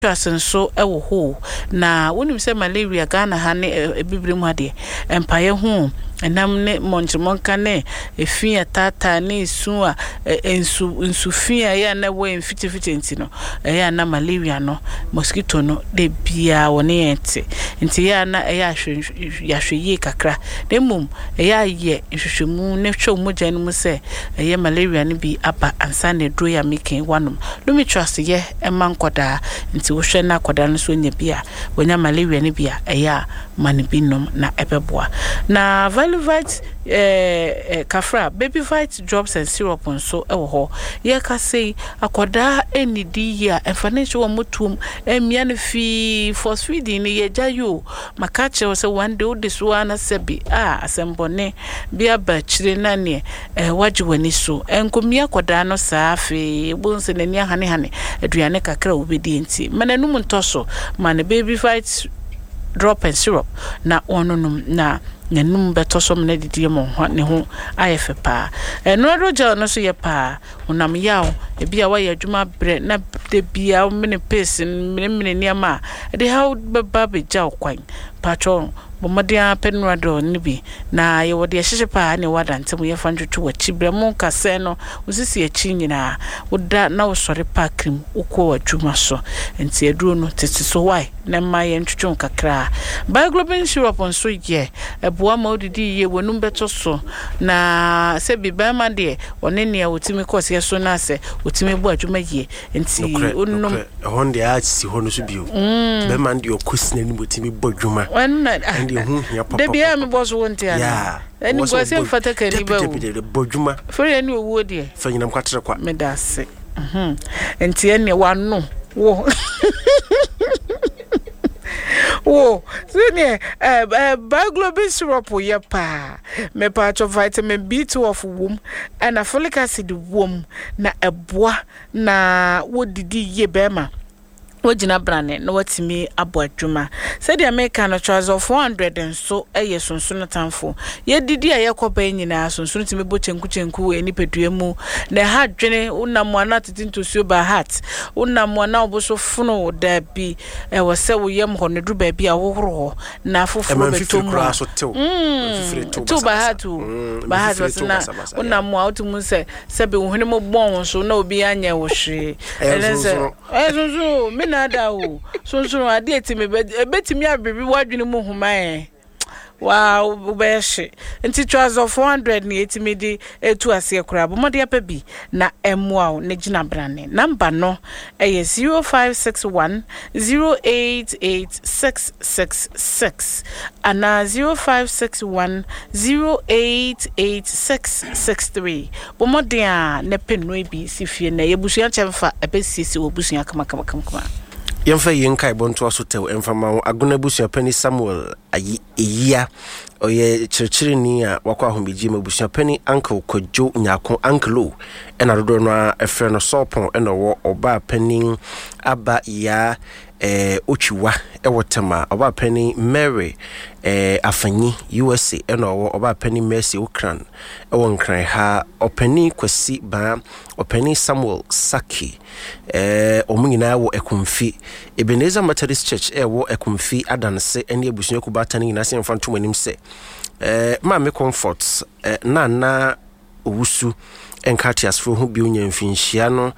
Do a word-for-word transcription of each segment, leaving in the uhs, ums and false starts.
so ewo ho na wonim se malaria Ghana ha ne ebibire mu ade empaye ho enam ne monjmonka ne efia tata ne su a ensu ensufia ya na we mfitifiti nti no eya na malaria no mosquito no de bia woni ente nti ya na eya hwehwe kakra demum eya ye hwehwemu ne hwe mogya no mu se eya malaria ne bi aba ansa ne dro ya making wanom lumi trust ye emankoda nti wo hwe na koda no so nya bia wonya malaria ne bia eya manibinom na ebeboa na Valivite eh, eh kafra baby vite drops and syrup nso ewo ho ye ka sei akoda enidi ya emfanish wo mutum emia ne fi phosphide ni ye jayo makache wo se one day odiso ana sebi ah asembone bia ba chire na ne eh waji wani so enkomia akoda no saafe bonse nani hane hane aduane kakra obedi enti mananum ntoso man baby vite drop and syrup na onunum na nenum beto so mna didie mo ne ho ayefe pa eno roja no so ye pa unam yaw e bia wa ye adwuma bre na de bia mene pese mene mene niama de how baba be jaw kwan patron bomadia penrado nibi na ye wode hyehye pa ne wada ntem ye fanjoto wachi bre mo kase no usisi achi nyina woda na wo sore pa krim ukọ adwuma so enti eduro no tete so why na ma ye ntwetwe kakra bioglobin syrup nso ye eboa ma odidi ye wonum beto so na se bi ba ma de one ne wotimi kose ye so na se wotimi bu adwuma ye enti onum honde a si hono so bio be ma de okosina ni wotimi bu adwuma Debia me boss won't ya. Any boss in fata kaniba. Bojuma. For any wood ye. For you quatra qua me da se. Mhm. Enti any one no. Wo. Wo. Sene eh bioglobin syrup ye pa. Me part of vitamin B two of womb and a folic acid womb na eboa na wo didi ye bema. Wojina brane no watimi aboadwuma said the American no charge of four hundred and so eye sonsono tamfo ye didi aye koba nyina sonsono timi bo chenku chenku eni pedua mu na ha dwene unam ana titinto so ba heart unam ana oboso funo da bi e wo se wo yem ho ne du ba bi a wohoro na foforo betom mm to ba heart ba heart na unam out mu se se be wo hene mo bon so na obi anya wo hwe eleze eh so nada o so so ade etime betimi abebi wadwene mu human wow ubeshi nti twazo four hundred ni etime di etu ase kura bo mode apabi na emwa ne gina brane number no eye zero five six one zero eight eight six six six ana zero five six one zero eight eight six six three bo mode a ne penno bi sifie na yebusu chemfa ebesisi obusu akama kama kama Yemfa yenkai bonto asotew emfama agona busu pani Samuel ayi eya oye chirchiri ni a wakwa hombiji mabusu pani uncle Kojo Nyako uncle ena dodo no efre no sopon ena wo oba pani aba ya eh ochiwa ewotema oba pani Mary eh afanyi U S A ena wo oba pani Mercy Ukran ewo nkran ha opani Kwasi ba opani Samuel Saki eh omunyina wo ekumfi Ebenezer Methodist Church ewo ekumfi adanse ene ebusunye kubata ni na se mfantom anim se eh ma me comfort eh na na owusu enkatias fo hu bi onya mfinhia no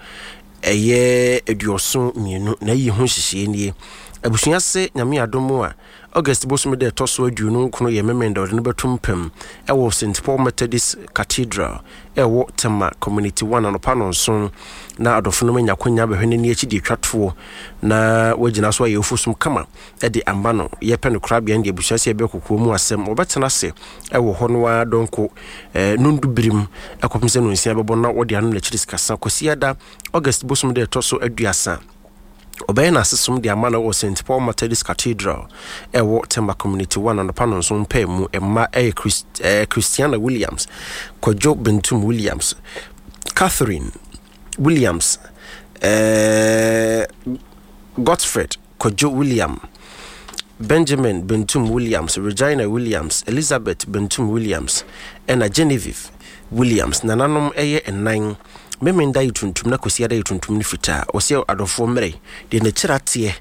eye eduoso mienu na yi ho hihie nie abusunya se nyame adomo a August bosume de toso aduonu nkono ye memenda ode no betumpem ewo Saint Paul Methodist Cathedral ewo Tema Community one anopano nson na adofo no manya kwanya behwene ni echi di twatfo na wagina so aye ofusum kama e de ambano ye peno krabia ndi abusuase ebe kokko mu asem obetena se ewo ho no wa donko eh nundubirim ekopimse no nsia bebo na wode anu na chiris kasa kosiada August bosume de toso aduasa Obeyna asesum di amana wo Saint Paul Methodist Cathedral ewo Tema Community one and pano nso mpa mu emma e Christ, eh, Christiana Williams Kojo Bentum Williams Catherine Williams eh Godfred Kojo William Benjamin Bentum Williams Regina Williams Elizabeth Bentum Williams ena Genevieve Williams nananom eye enan memenda yituntum na kosiada yituntum ni fita osia adofo mre de ne kirate